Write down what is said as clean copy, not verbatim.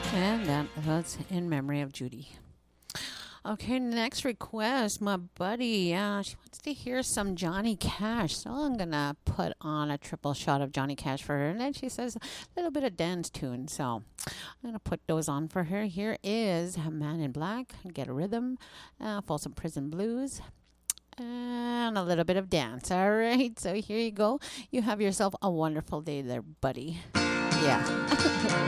And that was in memory of Judy. Okay, next request, my buddy. She wants to hear some Johnny Cash. So I'm going to put on a triple shot of Johnny Cash for her. And then she says a little bit of dance tune. So I'm going to put those on for her. Here is Man in Black, Get a Rhythm, Folsom Prison Blues, and a little bit of dance. All right, so here you go. You have yourself a wonderful day there, buddy. Yeah.